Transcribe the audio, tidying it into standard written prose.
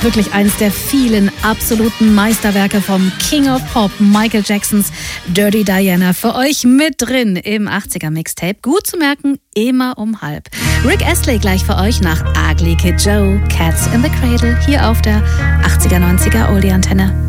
wirklich eins der vielen absoluten Meisterwerke vom King of Pop, Michael Jacksons Dirty Diana, für euch mit drin im 80er Mixtape. Gut zu merken, immer um halb. Rick Astley gleich für euch nach Ugly Kid Joe, Cats in the Cradle, hier auf der 80er, 90er Oldie Antenne.